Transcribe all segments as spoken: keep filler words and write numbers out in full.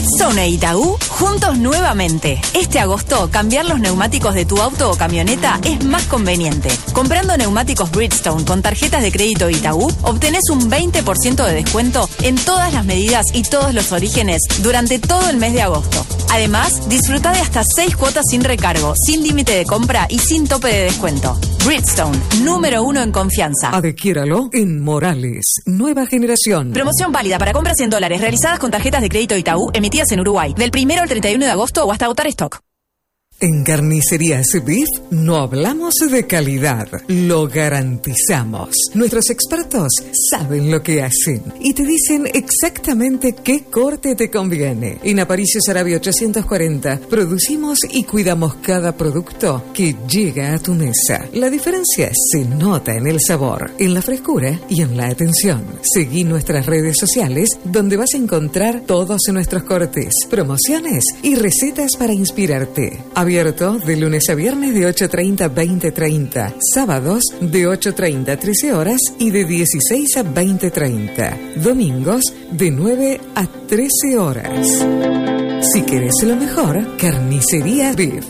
Bridgestone e Itaú, juntos nuevamente. Este agosto, cambiar los neumáticos de tu auto o camioneta es más conveniente. Comprando neumáticos Bridgestone con tarjetas de crédito Itaú, obtenés un veinte por ciento de descuento en todas las medidas y todos los orígenes durante todo el mes de agosto. Además, disfruta de hasta seis cuotas sin recargo, sin límite de compra y sin tope de descuento. Bridgestone, número uno en confianza. Adquiéralo en Morales, nueva generación. Promoción válida para compras en dólares realizadas con tarjetas de crédito Itaú emitidas en Uruguay, del primero al treinta y uno de agosto o hasta agotar stock. En Carnicerías Beef no hablamos de calidad, lo garantizamos. Nuestros expertos saben lo que hacen y te dicen exactamente qué corte te conviene. En Aparicio Saravia ochocientos cuarenta producimos y cuidamos cada producto que llega a tu mesa. La diferencia se nota en el sabor, en la frescura y en la atención. Seguí nuestras redes sociales donde vas a encontrar todos nuestros cortes, promociones y recetas para inspirarte. Abierto de lunes a viernes de ocho treinta a veinte treinta, sábados de ocho treinta a trece horas y de dieciséis a veinte treinta, domingos de nueve a trece horas. Si querés lo mejor, Carnicería Beef.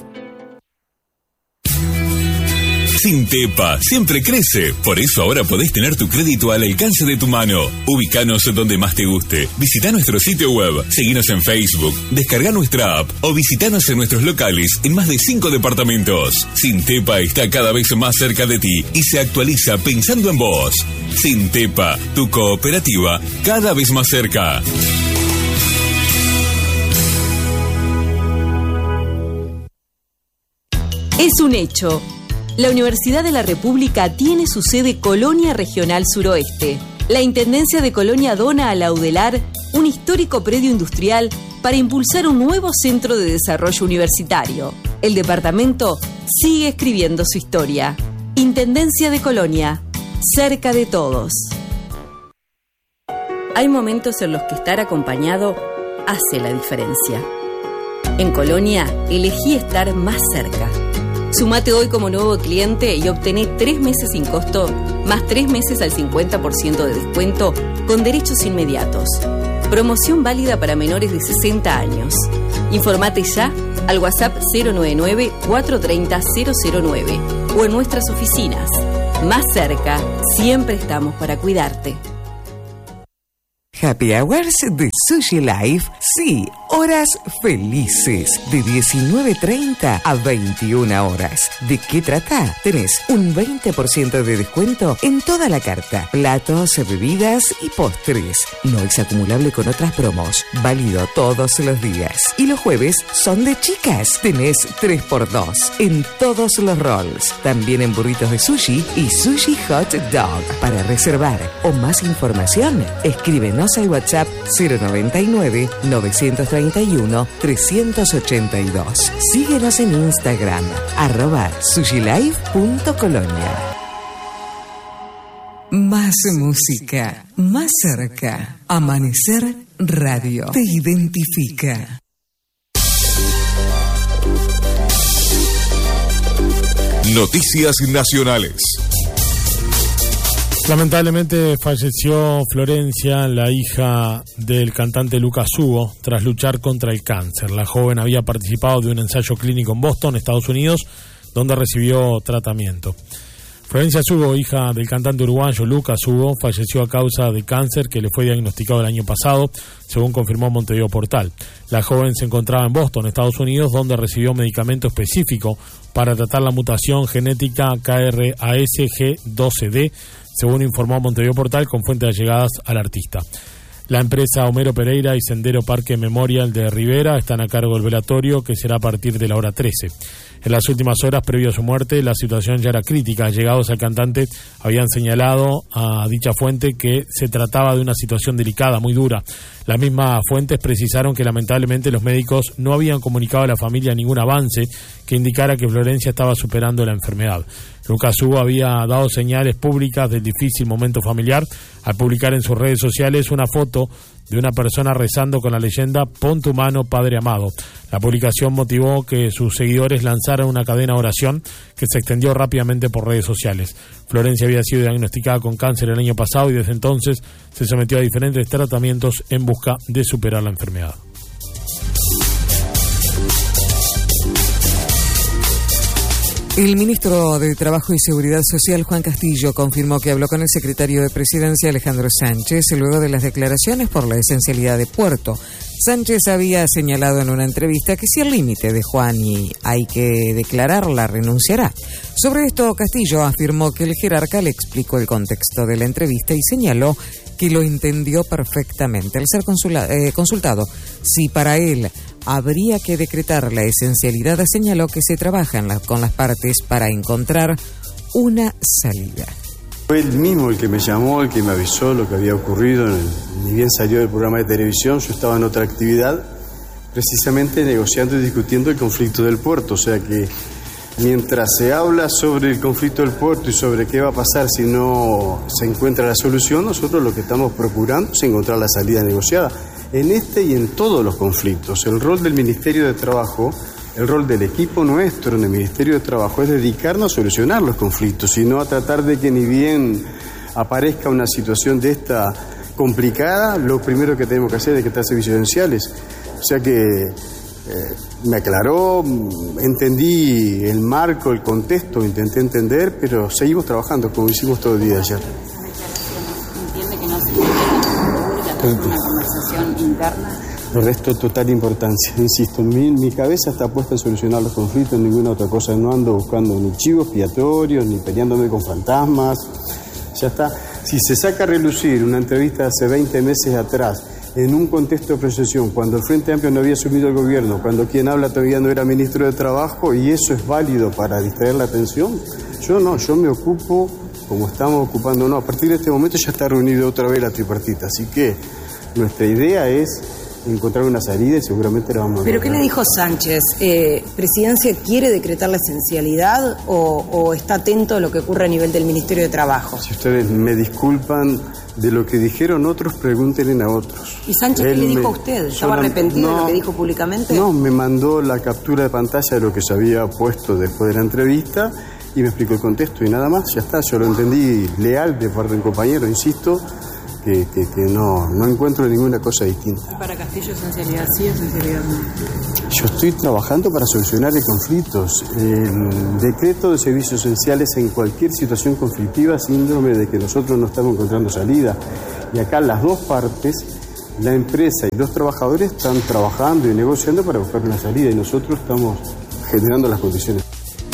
Sintepa siempre crece, por eso ahora podés tener tu crédito al alcance de tu mano. Ubícanos donde más te guste. Visita nuestro sitio web, seguinos en Facebook, descarga nuestra app o visitanos en nuestros locales en más de cinco departamentos. Sintepa está cada vez más cerca de ti y se actualiza pensando en vos. Sintepa, tu cooperativa cada vez más cerca. Es un hecho. La Universidad de la República tiene su sede Colonia Regional Suroeste. La Intendencia de Colonia dona a la UDELAR un histórico predio industrial para impulsar un nuevo centro de desarrollo universitario. El departamento sigue escribiendo su historia. Intendencia de Colonia, cerca de todos. Hay momentos en los que estar acompañado hace la diferencia. En Colonia, elegí estar más cerca. Sumate hoy como nuevo cliente y obtené tres meses sin costo, más tres meses al cincuenta por ciento de descuento con derechos inmediatos. Promoción válida para menores de sesenta años. Informate ya al WhatsApp cero nueve nueve, cuatro tres cero, cero cero nueve o en nuestras oficinas. Más cerca, siempre estamos para cuidarte. Happy Hours de Sushi Life, sí, horas felices, de diecinueve treinta a veintiuna horas. ¿De qué trata? Tenés un veinte por ciento de descuento en toda la carta, platos, bebidas y postres. No es acumulable con otras promos, válido todos los días. Y los jueves son de chicas, tenés tres por dos en todos los rolls, también en burritos de sushi y sushi hot dog. Para reservar o más información, escríbenos al WhatsApp cero noventa y nueve, novecientos treinta y uno, trescientos ochenta y dos. Síguenos en Instagram, arroba sushilife punto colonia. Más música, más cerca. Amanecer Radio te identifica. Noticias nacionales. Lamentablemente falleció Florencia, la hija del cantante Lucas Hugo, tras luchar contra el cáncer. La joven había participado de un ensayo clínico en Boston, Estados Unidos, donde recibió tratamiento. Florencia Hugo, hija del cantante uruguayo Lucas Hugo, falleció a causa de cáncer que le fue diagnosticado el año pasado, según confirmó Montevideo Portal. La joven se encontraba en Boston, Estados Unidos, donde recibió medicamento específico para tratar la mutación genética K R A S G doce D, según informó Montevideo Portal con fuentes allegadas al artista. La empresa Homero Pereira y Sendero Parque Memorial de Rivera están a cargo del velatorio, que será a partir de la hora trece. En las últimas horas, previo a su muerte, la situación ya era crítica. Allegados al cantante habían señalado a dicha fuente que se trataba de una situación delicada, muy dura. Las mismas fuentes precisaron que lamentablemente los médicos no habían comunicado a la familia ningún avance que indicara que Florencia estaba superando la enfermedad. Lucas Hugo había dado señales públicas del difícil momento familiar al publicar en sus redes sociales una foto de una persona rezando con la leyenda «Pon tu mano, Padre amado». La publicación motivó que sus seguidores lanzaran una cadena de oración que se extendió rápidamente por redes sociales. Florencia había sido diagnosticada con cáncer el año pasado y desde entonces se sometió a diferentes tratamientos en busca de superar la enfermedad. El ministro de Trabajo y Seguridad Social, Juan Castillo, confirmó que habló con el secretario de Presidencia, Alejandro Sánchez, luego de las declaraciones por la esencialidad de Puerto. Sánchez había señalado en una entrevista que si el límite de Juan y hay que declararla, renunciará. Sobre esto, Castillo afirmó que el jerarca le explicó el contexto de la entrevista y señaló que lo entendió perfectamente. Al ser consula, eh, consultado si para él habría que decretar la esencialidad, señaló que se trabaja en la, con las partes para encontrar una salida. Fue él mismo el que me llamó, el que me avisó lo que había ocurrido. Ni bien salió del programa de televisión, yo estaba en otra actividad, precisamente negociando y discutiendo el conflicto del puerto. O sea que mientras se habla sobre el conflicto del puerto y sobre qué va a pasar si no se encuentra la solución, nosotros lo que estamos procurando es encontrar la salida negociada. En este y en todos los conflictos, el rol del Ministerio de Trabajo, el rol del equipo nuestro en el Ministerio de Trabajo es dedicarnos a solucionar los conflictos y no a tratar de que ni bien aparezca una situación de esta complicada, lo primero que tenemos que hacer es decretar servicios esenciales. O sea que eh, me aclaró, entendí el marco, el contexto, intenté entender, pero seguimos trabajando como hicimos todo el día de ayer. ¿Entiende que no se puede una conversación interna? El resto total importancia, insisto, mi, mi cabeza está puesta en solucionar los conflictos, ninguna otra cosa, no ando buscando ni chivos expiatorios, ni peleándome con fantasmas, ya está. Si se saca a relucir una entrevista de hace veinte meses atrás, en un contexto de procesión, cuando el Frente Amplio no había asumido el gobierno, cuando quien habla todavía no era ministro de Trabajo, y eso es válido para distraer la atención, yo no, yo me ocupo como estamos ocupando, no, a partir de este momento ya está reunido otra vez la tripartita, así que nuestra idea es encontrar una salida y seguramente la vamos a encontrar. ¿Pero qué le dijo Sánchez? Eh, ¿Presidencia quiere decretar la esencialidad o, o está atento a lo que ocurre a nivel del Ministerio de Trabajo? Si ustedes me disculpan de lo que dijeron otros, pregúntenle a otros. ¿Y Sánchez Él qué le dijo me, a usted? ¿Estaba no, arrepentido no, de lo que dijo públicamente? No, me mandó la captura de pantalla de lo que se había puesto después de la entrevista y me explicó el contexto y nada más, ya está, yo lo entendí leal de parte del compañero, insisto, que, que, que no, no encuentro ninguna cosa distinta. ¿Para Castillo esencialidad sí, esencialidad no? Yo estoy trabajando para solucionar el conflictos. El decreto de servicios esenciales en cualquier situación conflictiva, síndrome de que nosotros no estamos encontrando salida. Y acá las dos partes, la empresa y los trabajadores, están trabajando y negociando para buscar una salida y nosotros estamos generando las condiciones.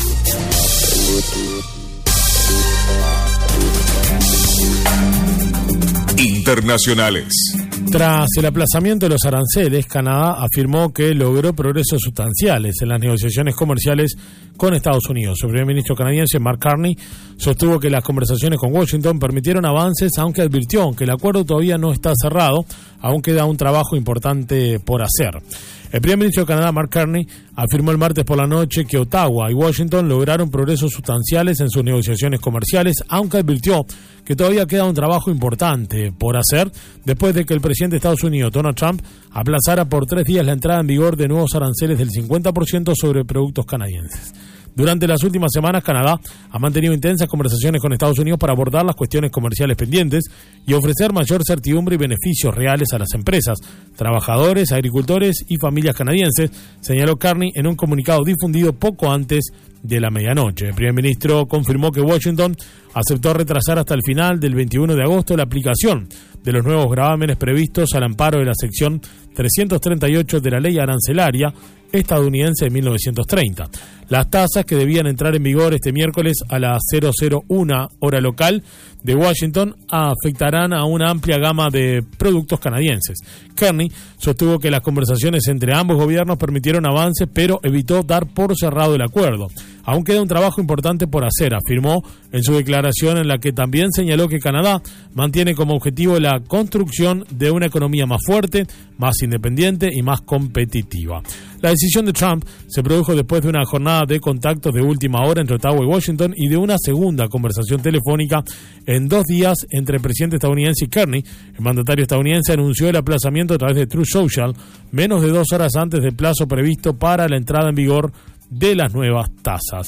Internacionales. Tras el aplazamiento de los aranceles, Canadá afirmó que logró progresos sustanciales en las negociaciones comerciales con Estados Unidos. El primer ministro canadiense, Mark Carney, sostuvo que las conversaciones con Washington permitieron avances, aunque advirtió que el acuerdo todavía no está cerrado, aún queda un trabajo importante por hacer. El primer ministro de Canadá, Mark Carney, afirmó el martes por la noche que Ottawa y Washington lograron progresos sustanciales en sus negociaciones comerciales, aunque advirtió que todavía queda un trabajo importante por hacer después de que el presidente de Estados Unidos, Donald Trump, aplazara por tres días la entrada en vigor de nuevos aranceles del cincuenta por ciento sobre productos canadienses. Durante las últimas semanas, Canadá ha mantenido intensas conversaciones con Estados Unidos para abordar las cuestiones comerciales pendientes y ofrecer mayor certidumbre y beneficios reales a las empresas, trabajadores, agricultores y familias canadienses, señaló Carney en un comunicado difundido poco antes de la medianoche. El primer ministro confirmó que Washington aceptó retrasar hasta el final del veintiuno de agosto la aplicación de los nuevos gravámenes previstos al amparo de la sección trescientos treinta y ocho de la ley arancelaria estadounidense de mil novecientos treinta. Las tasas que debían entrar en vigor este miércoles a las cero cero uno hora local de Washington afectarán a una amplia gama de productos canadienses. Carney sostuvo que las conversaciones entre ambos gobiernos permitieron avances, pero evitó dar por cerrado el acuerdo. Aún queda un trabajo importante por hacer, afirmó en su declaración, en la que también señaló que Canadá mantiene como objetivo la construcción de una economía más fuerte, más independiente y más competitiva. La decisión de Trump se produjo después de una jornada de contactos de última hora entre Ottawa y Washington y de una segunda conversación telefónica en dos días entre el presidente estadounidense y Carney. El mandatario estadounidense anunció el aplazamiento a través de Truth Social menos de dos horas antes del plazo previsto para la entrada en vigor de las nuevas tasas.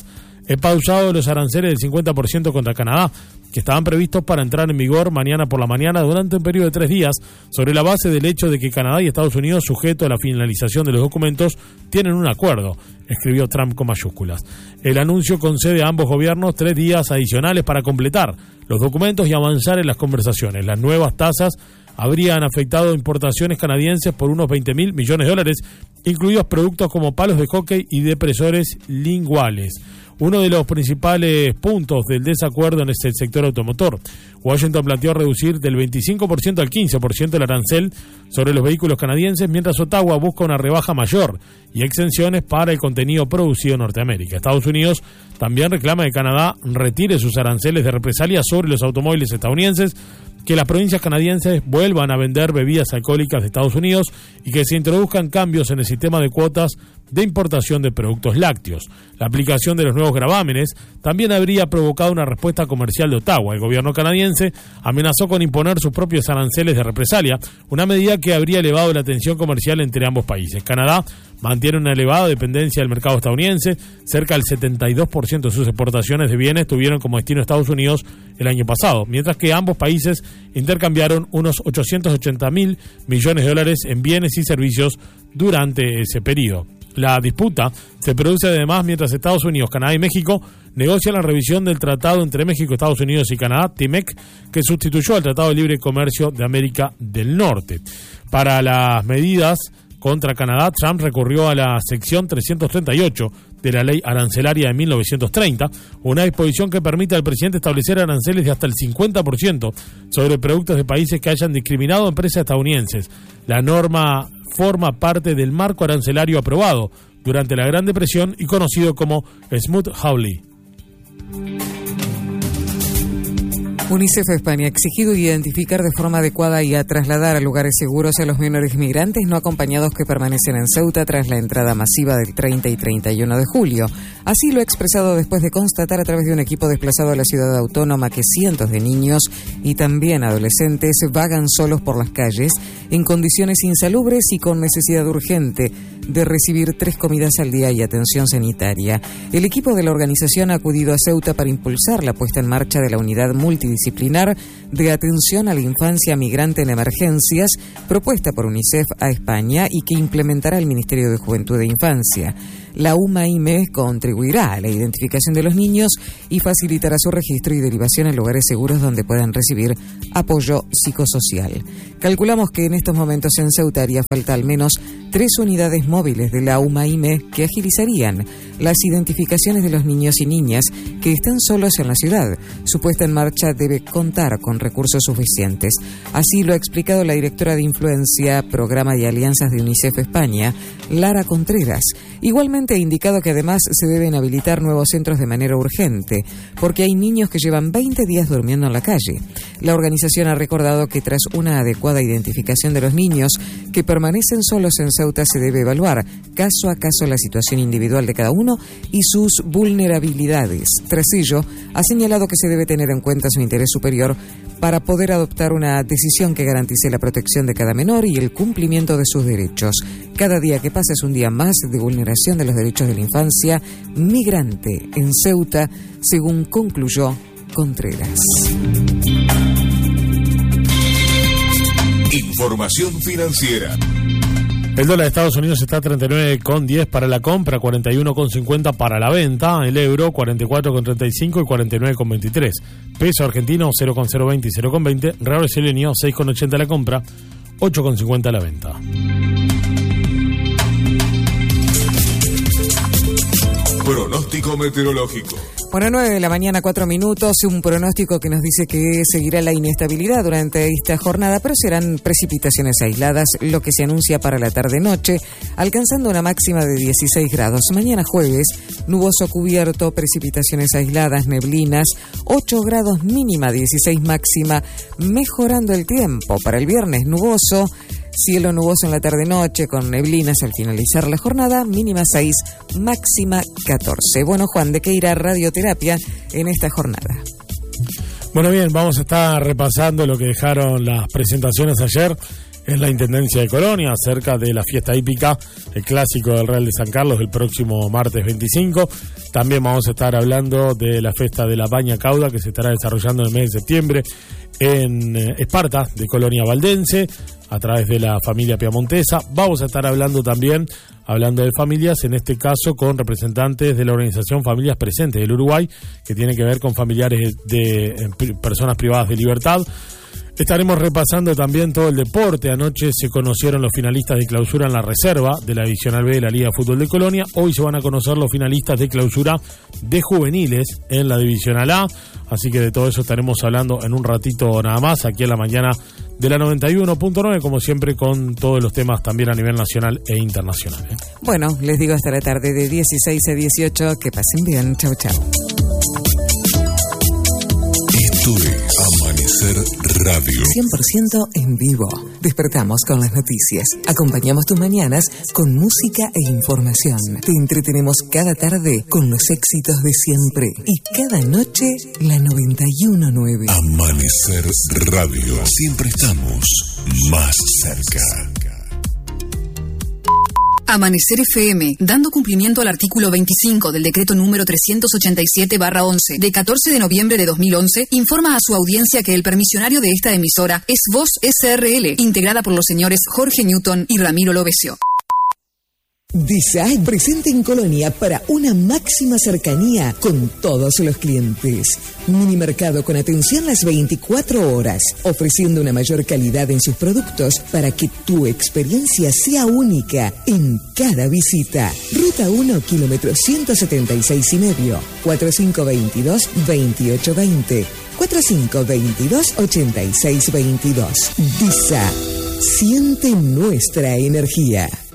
He pausado los aranceles del cincuenta por ciento contra Canadá, que estaban previstos para entrar en vigor mañana por la mañana durante un periodo de tres días, sobre la base del hecho de que Canadá y Estados Unidos, sujeto a la finalización de los documentos, tienen un acuerdo, escribió Trump con mayúsculas. El anuncio concede a ambos gobiernos tres días adicionales para completar los documentos y avanzar en las conversaciones. Las nuevas tasas habrían afectado importaciones canadienses por unos veinte mil millones de dólares, incluidos productos como palos de hockey y depresores linguales. Uno de los principales puntos del desacuerdo en este sector automotor. Washington planteó reducir del veinticinco por ciento al quince por ciento el arancel sobre los vehículos canadienses, mientras Ottawa busca una rebaja mayor y exenciones para el contenido producido en Norteamérica. Estados Unidos también reclama que Canadá retire sus aranceles de represalia sobre los automóviles estadounidenses, que las provincias canadienses vuelvan a vender bebidas alcohólicas de Estados Unidos y que se introduzcan cambios en el sistema de cuotas de importación de productos lácteos. La aplicación de los nuevos gravámenes también habría provocado una respuesta comercial de Ottawa. El gobierno canadiense amenazó con imponer sus propios aranceles de represalia, una medida que habría elevado la tensión comercial entre ambos países. Canadá mantiene una elevada dependencia del mercado estadounidense. Cerca del setenta y dos por ciento de sus exportaciones de bienes tuvieron como destino Estados Unidos el año pasado, mientras que ambos países intercambiaron unos ochocientos ochenta mil millones de dólares en bienes y servicios durante ese periodo. La disputa se produce además mientras Estados Unidos, Canadá y México negocian la revisión del tratado entre México, Estados Unidos y Canadá, T M E C, que sustituyó al Tratado de Libre Comercio de América del Norte. Para las medidas contra Canadá, Trump recurrió a la sección trescientos treinta y ocho de la ley arancelaria de mil novecientos treinta, una disposición que permite al presidente establecer aranceles de hasta el cincuenta por ciento sobre productos de países que hayan discriminado a empresas estadounidenses. La norma forma parte del marco arancelario aprobado durante la Gran Depresión y conocido como Smoot-Hawley. UNICEF España ha exigido identificar de forma adecuada y a trasladar a lugares seguros a los menores migrantes no acompañados que permanecen en Ceuta tras la entrada masiva del treinta y treinta y uno de julio. Así lo ha expresado después de constatar a través de un equipo desplazado a la ciudad autónoma que cientos de niños y también adolescentes vagan solos por las calles en condiciones insalubres y con necesidad urgente de recibir tres comidas al día y atención sanitaria. El equipo de la organización ha acudido a Ceuta para impulsar la puesta en marcha de la unidad multidisciplinar de atención a la infancia migrante en emergencias, propuesta por UNICEF a España y que implementará el Ministerio de Juventud e Infancia. La UMAIME contribuirá a la identificación de los niños y facilitará su registro y derivación en lugares seguros donde puedan recibir apoyo psicosocial. Calculamos que en estos momentos en Ceuta haría falta al menos tres unidades móviles de la UMAIME que agilizarían las identificaciones de los niños y niñas que están solos en la ciudad. Su puesta en marcha debe contar con recursos suficientes. Así lo ha explicado la directora de Influencia, Programa y Alianzas de UNICEF España, Lara Contreras. Igualmente ha indicado que además se deben habilitar nuevos centros de manera urgente, porque hay niños que llevan veinte días durmiendo en la calle. La organización ha recordado que tras una adecuada identificación de los niños que permanecen solos en Ceuta se debe evaluar caso a caso la situación individual de cada uno y sus vulnerabilidades. Tras ello, ha señalado que se debe tener en cuenta su interés superior para poder adoptar una decisión que garantice la protección de cada menor y el cumplimiento de sus derechos. Cada día que pasa es un día más de vulneración de los derechos de la infancia migrante en Ceuta, según concluyó Contreras. Información financiera. El dólar de Estados Unidos está a treinta y nueve con diez para la compra, cuarenta y uno con cincuenta para la venta. El euro cuarenta y cuatro con treinta y cinco y cuarenta y nueve con veintitrés. Peso argentino cero con cero veinte y cero con veinte. Real brasileño seis con ochenta la compra, ocho con cincuenta la venta. Pronóstico meteorológico. Bueno, nueve de la mañana, cuatro minutos, un pronóstico que nos dice que seguirá la inestabilidad durante esta jornada, pero serán precipitaciones aisladas, lo que se anuncia para la tarde-noche, alcanzando una máxima de dieciséis grados. Mañana jueves, nuboso cubierto, precipitaciones aisladas, neblinas, ocho grados mínima, dieciséis máxima, mejorando el tiempo. Para el viernes, nuboso, cielo nuboso en la tarde-noche con neblinas al finalizar la jornada, mínima seis, máxima catorce. Bueno, Juan, ¿de qué irá radioterapia en esta jornada? Bueno, bien, vamos a estar repasando lo que dejaron las presentaciones ayer en la Intendencia de Colonia, acerca de la fiesta hípica, el clásico del Real de San Carlos, el próximo martes veinticinco. También vamos a estar hablando de la fiesta de la Baña Cauda, que se estará desarrollando en el mes de septiembre en Esparta, de Colonia Valdense, a través de la familia piamontesa. Vamos a estar hablando también, hablando de familias, en este caso con representantes de la organización Familias Presentes del Uruguay, que tiene que ver con familiares de, de personas privadas de libertad. Estaremos repasando también todo el deporte. Anoche se conocieron los finalistas de clausura en la reserva de la Divisional B de la Liga de Fútbol de Colonia. Hoy se van a conocer los finalistas de clausura de juveniles en la Divisional A. Así que de todo eso estaremos hablando en un ratito nada más, aquí en la mañana de la noventa y uno punto nueve, como siempre, con todos los temas también a nivel nacional e internacional. ¿eh? Bueno, les digo hasta la tarde de dieciséis a dieciocho. Que pasen bien. Chau, chau. Esto es Amanecer Radio. cien por ciento en vivo. Despertamos con las noticias. Acompañamos tus mañanas con música e información. Te entretenemos cada tarde con los éxitos de siempre. Y cada noche, la noventa y uno punto nueve. Amanecer Radio. Siempre estamos más cerca. Amanecer F M, dando cumplimiento al artículo veinticinco del decreto número trescientos ochenta y siete barra once de catorce de noviembre de dos mil once, informa a su audiencia que el permisionario de esta emisora es Voz S R L, integrada por los señores Jorge Newton y Ramiro Lovesio. DISAE presente en Colonia para una máxima cercanía con todos los clientes. Minimercado con atención las veinticuatro horas, ofreciendo una mayor calidad en sus productos para que tu experiencia sea única en cada visita. Ruta uno, kilómetro ciento setenta y seis y medio, cuatro cinco dos dos, veintiocho veinte, cuatro cinco dos dos, ochenta y seis veintidós. DISA, siente nuestra energía.